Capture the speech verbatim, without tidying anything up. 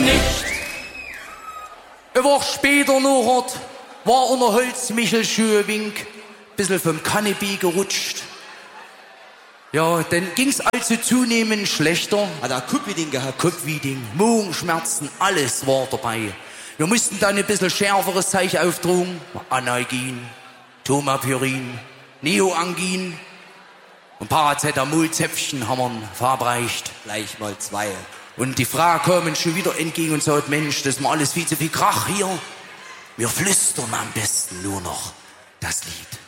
nicht. Eine Woche später noch war unter Holz Michel Schöwink, bisschen vom Kanapee gerutscht. Ja, dann ging's also zunehmend schlechter. Hat er Kupfiding gehabt? Kopfwieding, Magenschmerzen, alles war dabei. Wir mussten dann ein bisschen schärferes Zeug aufdrucken. Analgin, Tomapyrin, Neoangin und Paracetamol-Zäpfchen haben wir verabreicht. Gleich mal zwei. Und die Frau kam uns schon wieder entgegen und sagt, Mensch, das ist mir alles viel zu viel Krach hier. Wir flüstern am besten nur noch das Lied.